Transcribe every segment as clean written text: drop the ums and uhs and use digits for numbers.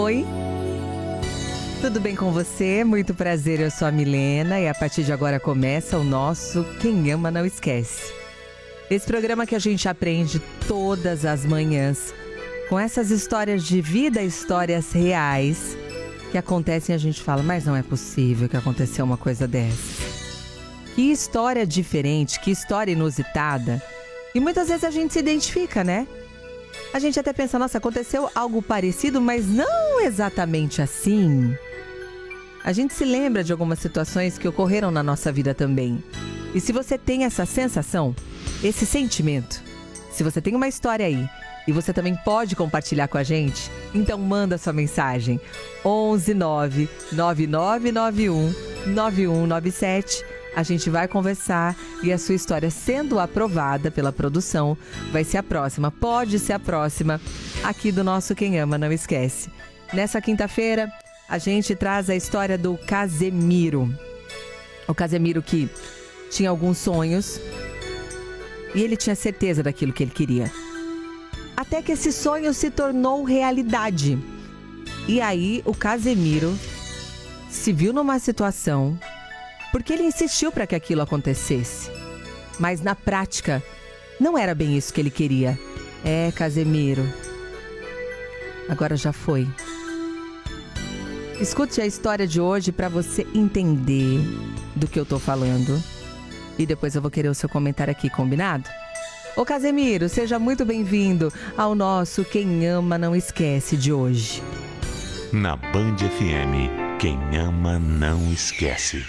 Oi, tudo bem com você? Muito prazer, eu sou a Milena e a partir de agora começa o nosso Quem Ama Não Esquece. Esse programa que a gente aprende todas as manhãs com essas histórias de vida, histórias reais que acontecem e a gente fala, mas não é possível que aconteceu uma coisa dessa. Que história diferente, que história inusitada. E muitas vezes a gente se identifica, né? A gente até pensa, nossa, aconteceu algo parecido, mas não exatamente assim. A gente se lembra de algumas situações que ocorreram na nossa vida também. E se você tem essa sensação, esse sentimento, se você tem uma história aí e você também pode compartilhar com a gente, então manda sua mensagem 11 9 9991 9197. A gente vai conversar e a sua história sendo aprovada pela produção vai ser a próxima, pode ser a próxima aqui do nosso Quem Ama Não Esquece. Nessa quinta-feira a gente traz a história do Casemiro. O Casemiro que tinha alguns sonhos e ele tinha certeza daquilo que ele queria. Até que esse sonho se tornou realidade. E aí o Casemiro se viu numa situação porque ele insistiu para que aquilo acontecesse. Mas na prática, não era bem isso que ele queria. Casemiro, agora já foi. Escute a história de hoje para você entender do que eu tô falando. E depois eu vou querer o seu comentário aqui, combinado? Ô Casemiro, seja muito bem-vindo ao nosso Quem Ama Não Esquece de hoje. Na Band FM, quem ama não esquece.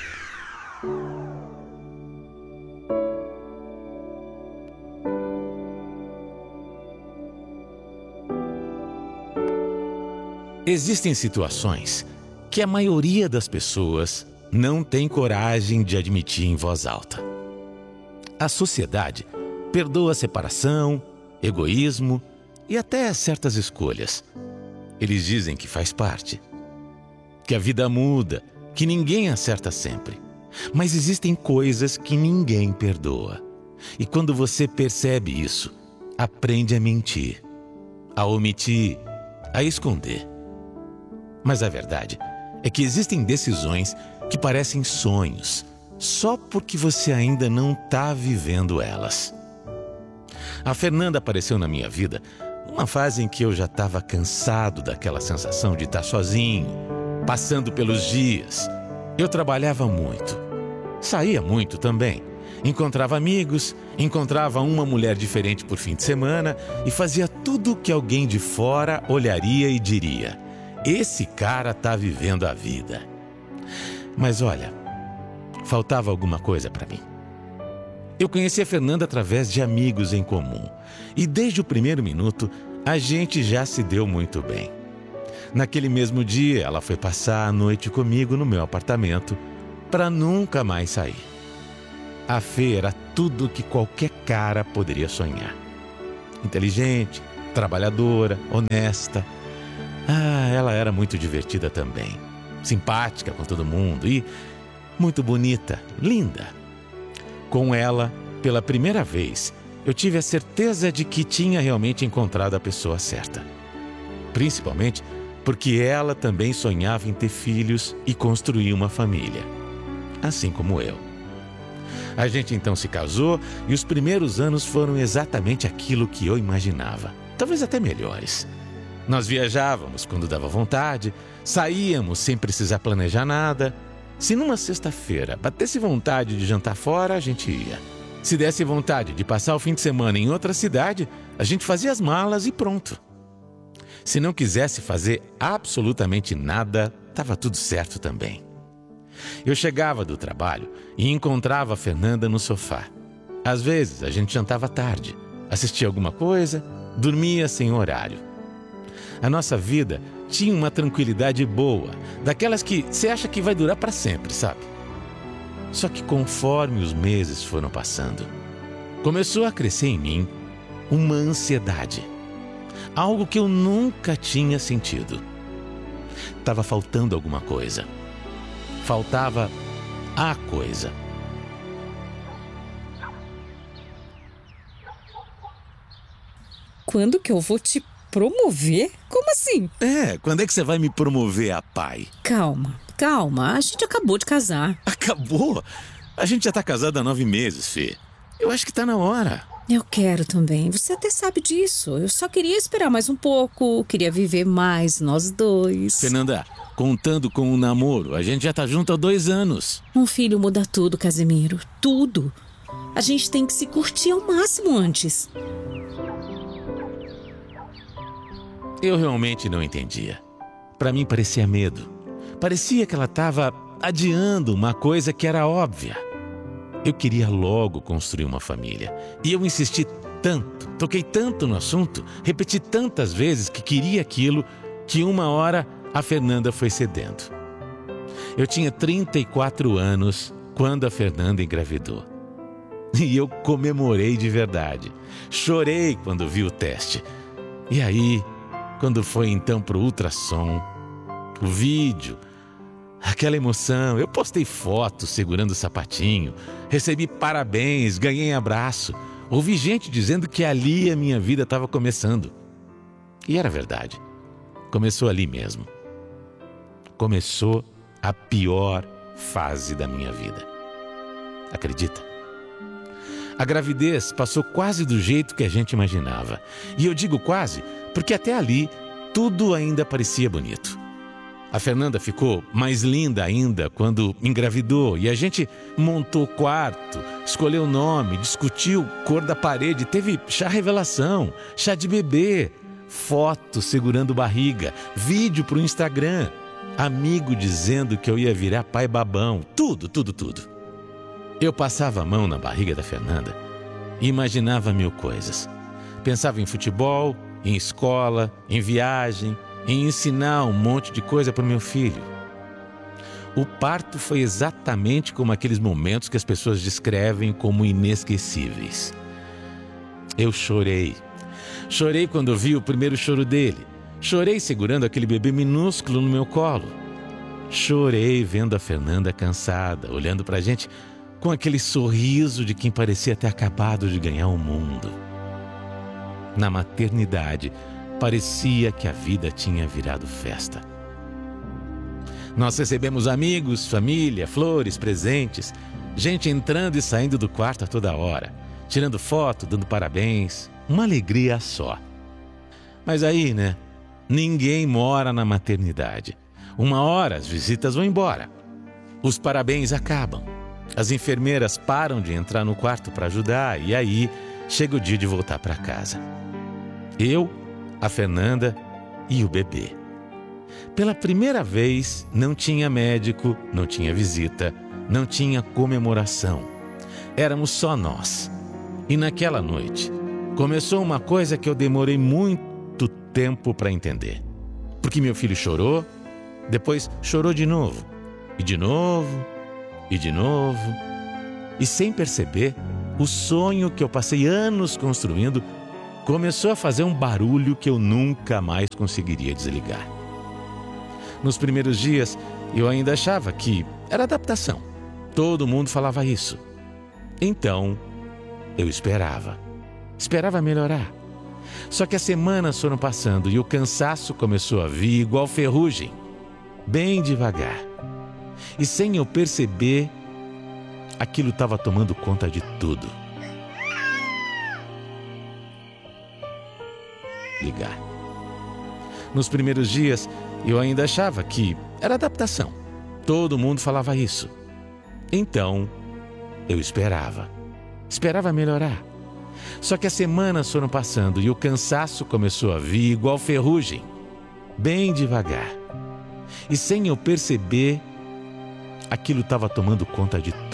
Existem situações que a maioria das pessoas não tem coragem de admitir em voz alta. A sociedade perdoa a separação, egoísmo e até certas escolhas. Eles dizem que faz parte, que a vida muda, que ninguém acerta sempre. Mas existem coisas que ninguém perdoa. E quando você percebe isso, aprende a mentir, a omitir, a esconder. Mas a verdade é que existem decisões que parecem sonhos, só porque você ainda não está vivendo elas. A Fernanda apareceu na minha vida numa fase em que eu já estava cansado daquela sensação de estar sozinho, passando pelos dias. Eu trabalhava muito, saía muito também, encontrava amigos, encontrava uma mulher diferente por fim de semana e fazia tudo o que alguém de fora olharia e diria: esse cara tá vivendo a vida. Mas olha, faltava alguma coisa para mim. Eu conheci a Fernanda através de amigos em comum e desde o primeiro minuto a gente já se deu muito bem. Naquele mesmo dia ela foi passar a noite comigo no meu apartamento para nunca mais sair. A Fê era tudo que qualquer cara poderia sonhar. Inteligente, trabalhadora, honesta. Ela era muito divertida também, simpática com todo mundo e muito bonita, linda. Com ela, pela primeira vez, eu tive a certeza de que tinha realmente encontrado a pessoa certa. Principalmente porque ela também sonhava em ter filhos e construir uma família, assim como eu. A gente então se casou e os primeiros anos foram exatamente aquilo que eu imaginava, talvez até melhores. Nós viajávamos quando dava vontade, saíamos sem precisar planejar nada. Se numa sexta-feira batesse vontade de jantar fora, a gente ia. Se desse vontade de passar o fim de semana em outra cidade, a gente fazia as malas e pronto. Se não quisesse fazer absolutamente nada, estava tudo certo também. Eu chegava do trabalho e encontrava a Fernanda no sofá. Às vezes a gente jantava tarde, assistia alguma coisa, dormia sem horário. A nossa vida tinha uma tranquilidade boa, daquelas que você acha que vai durar para sempre, sabe? Só que conforme os meses foram passando, começou a crescer em mim uma ansiedade. Algo que eu nunca tinha sentido. Estava faltando alguma coisa. Faltava a coisa. Quando que eu vou te Promover? Como assim? Quando é que você vai me promover a pai? Calma. A gente acabou de casar. Acabou? A gente já tá casado há 9 meses, Fê. Eu acho que tá na hora. Eu quero também. Você até sabe disso. Eu só queria esperar mais um pouco. Queria viver mais nós dois. Fernanda, contando com o namoro, a gente já tá junto há 2 anos. Um filho muda tudo, Casimiro. Tudo. A gente tem que se curtir ao máximo antes. Eu realmente não entendia. Pra mim parecia medo. Parecia que ela estava adiando uma coisa que era óbvia. Eu queria logo construir uma família. E eu insisti tanto, toquei tanto no assunto, repeti tantas vezes que queria aquilo, que uma hora a Fernanda foi cedendo. Eu tinha 34 anos quando a Fernanda engravidou. E eu comemorei de verdade. Chorei quando vi o teste. E aí, quando foi então pro ultrassom, o vídeo, aquela emoção, eu postei fotos segurando o sapatinho, recebi parabéns, ganhei abraço. Ouvi gente dizendo que ali a minha vida estava começando. E era verdade. Começou ali mesmo. Começou a pior fase da minha vida. Acredita? A gravidez passou quase do jeito que a gente imaginava. E eu digo quase porque até ali tudo ainda parecia bonito. A Fernanda ficou mais linda ainda quando engravidou e a gente montou quarto, escolheu nome, discutiu cor da parede, teve chá revelação, chá de bebê, foto segurando barriga, vídeo pro Instagram, amigo dizendo que eu ia virar pai babão, tudo. Eu passava a mão na barriga da Fernanda e imaginava 1000 coisas. Pensava em futebol, em escola, em viagem, em ensinar um monte de coisa para o meu filho. O parto foi exatamente como aqueles momentos que as pessoas descrevem como inesquecíveis. Eu chorei. Chorei quando vi o primeiro choro dele. Chorei segurando aquele bebê minúsculo no meu colo. Chorei vendo a Fernanda cansada, olhando para a gente com aquele sorriso de quem parecia ter acabado de ganhar o mundo. Na maternidade, parecia que a vida tinha virado festa. Nós recebemos amigos, família, flores, presentes, gente entrando e saindo do quarto a toda hora, tirando foto, dando parabéns, uma alegria só. Mas aí, né? Ninguém mora na maternidade. Uma hora as visitas vão embora. Os parabéns acabam. As enfermeiras param de entrar no quarto para ajudar e aí chega o dia de voltar para casa. Eu, a Fernanda e o bebê. Pela primeira vez, não tinha médico, não tinha visita, não tinha comemoração. Éramos só nós. E naquela noite, começou uma coisa que eu demorei muito tempo para entender. Porque meu filho chorou, depois chorou de novo, e de novo, e de novo. E sem perceber, o sonho que eu passei anos construindo começou a fazer um barulho que eu nunca mais conseguiria desligar. Nos primeiros dias, eu ainda achava que era adaptação. Todo mundo falava isso. Então, eu esperava melhorar. Só que as semanas foram passando e o cansaço começou a vir igual ferrugem, bem devagar. E sem eu perceber, aquilo estava tomando conta de tudo. Ligar. Nos primeiros dias, eu ainda achava que era adaptação. Todo mundo falava isso. Então, eu esperava melhorar. Só que as semanas foram passando e o cansaço começou a vir igual ferrugem, bem devagar. E sem eu perceber, aquilo estava tomando conta de tudo.